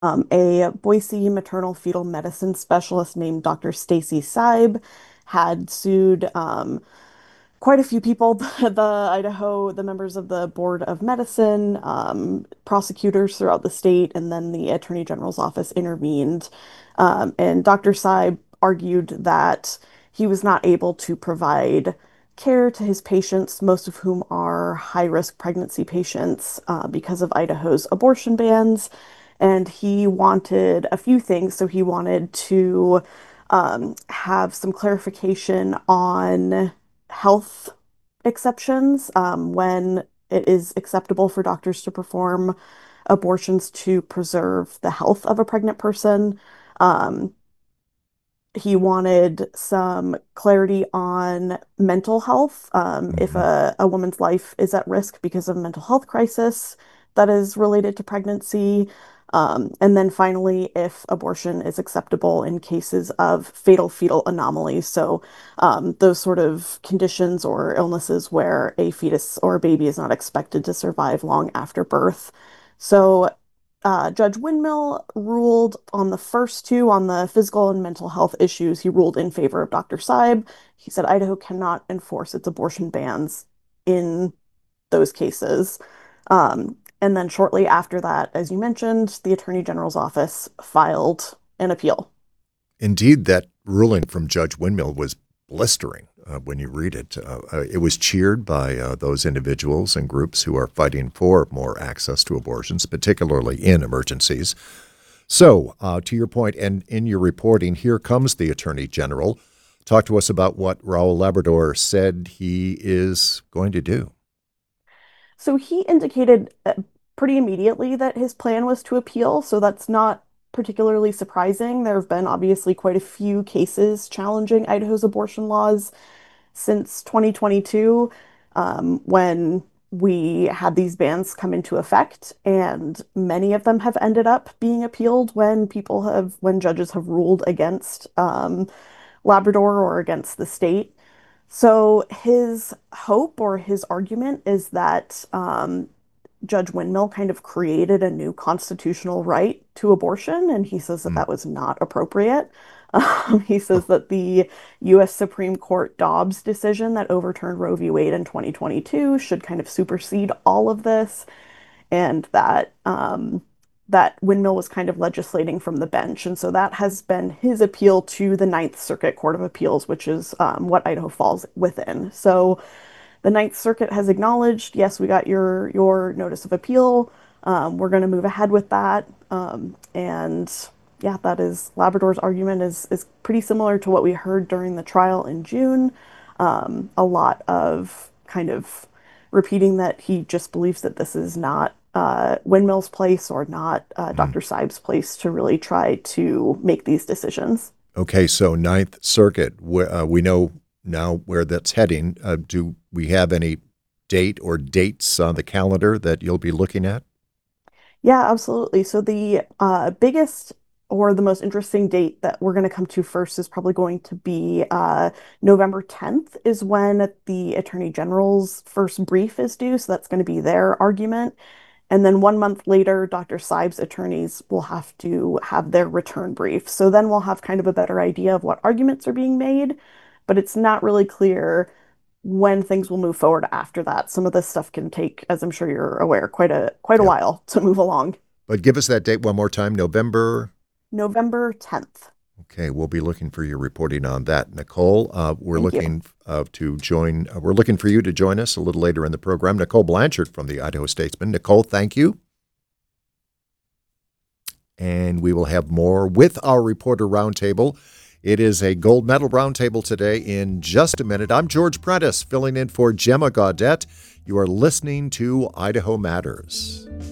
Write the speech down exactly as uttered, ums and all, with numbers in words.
Um, a Boise maternal fetal medicine specialist named Doctor Stacy Seib had sued um, quite a few people, the Idaho, the members of the Board of Medicine, um, prosecutors throughout the state, and then the Attorney General's office intervened. Um, and Doctor Seib argued that he was not able to provide care to his patients, most of whom are high-risk pregnancy patients, uh, because of Idaho's abortion bans. And he wanted a few things. So he wanted to um, have some clarification on health exceptions, um, when it is acceptable for doctors to perform abortions to preserve the health of a pregnant person. Um, he wanted some clarity on mental health. Um, if Mhm. a, a woman's life is at risk because of a mental health crisis that is related to pregnancy. Um, and then finally, if abortion is acceptable in cases of fatal fetal anomalies. So, um, those sort of conditions or illnesses where a fetus or a baby is not expected to survive long after birth. So, uh, Judge Windmill ruled on the first two, on the physical and mental health issues. He ruled in favor of Doctor Seib. He said Idaho cannot enforce its abortion bans in those cases. Um, and then shortly after that, as you mentioned, the Attorney General's office filed an appeal. Indeed, that ruling from Judge Windmill was blistering uh, when you read it. Uh, uh, it was cheered by uh, those individuals and groups who are fighting for more access to abortions, particularly in emergencies. So, uh, to your point, and in your reporting, here comes the Attorney General. Talk to us about what Raul Labrador said he is going to do. So he indicated uh, pretty immediately that his plan was to appeal, so that's not particularly surprising. There have been obviously quite a few cases challenging Idaho's abortion laws since twenty twenty-two, um, when we had these bans come into effect, and many of them have ended up being appealed when people have, when judges have ruled against um, Labrador or against the state. So his hope or his argument is that um, Judge Windmill kind of created a new constitutional right to abortion, and he says that Hmm. that was not appropriate. Um, he says that the U S Supreme Court Dobbs decision that overturned Roe v. Wade in twenty twenty-two should kind of supersede all of this, and that um, that Windmill was kind of legislating from the bench. And so that has been his appeal to the Ninth Circuit Court of Appeals, which is um, what Idaho falls within. So the Ninth Circuit has acknowledged, yes, we got your your notice of appeal. Um, we're going to move ahead with that. Um, and yeah, that is Labrador's argument is is pretty similar to what we heard during the trial in June. Um, a lot of kind of repeating that he just believes that this is not uh, Windmill's place or not uh, Hmm. Doctor Seib's place to really try to make these decisions. Okay, so Ninth Circuit, uh, we know now where that's heading. Uh, do we have any date or dates on the calendar that you'll be looking at? Yeah, absolutely. So the uh, biggest or the most interesting date that we're going to come to first is probably going to be uh, November tenth is when the Attorney General's first brief is due. So that's going to be their argument. And then one month later, Doctor Seib's attorneys will have to have their return brief. So then we'll have kind of a better idea of what arguments are being made, but it's not really clear when things will move forward after that. Some of this stuff can take, as I'm sure you're aware, quite a quite a Yeah. while to move along. But give us that date one more time, November. November tenth. Okay, we'll be looking for your reporting on that, Nicole. Uh, we're Thank you. looking uh, to join. Uh, we're looking for you to join us a little later in the program. Nicole Blanchard from the Idaho Statesman. Nicole, thank you. And we will have more with our reporter roundtable. It is a gold medal roundtable today in just a minute. I'm George Prentice, filling in for Gemma Gaudette. You are listening to Idaho Matters.